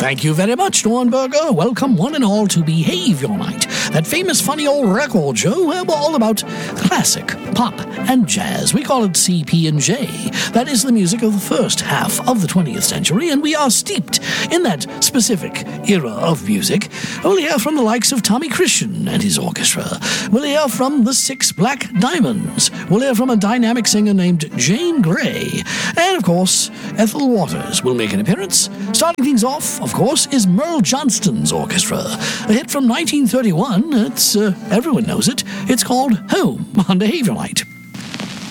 Thank you very much, Dornberger. Welcome one and all to Behave Your Night, that famous funny old record show where we're all about classic, pop, and jazz. We call it CP&J. That is the music of the first half of the 20th century, and we are steeped in that specific era of music. We'll hear from the likes of Tommy Christian and his orchestra. We'll hear from the Six Black Diamonds. We'll hear from a dynamic singer named Jane Grey. And, of course, Ethel Waters will make an appearance. Starting things off, of course, is Merle Johnston's orchestra. A hit from 1931. Everyone knows it. It's called Home on Behave Your Night.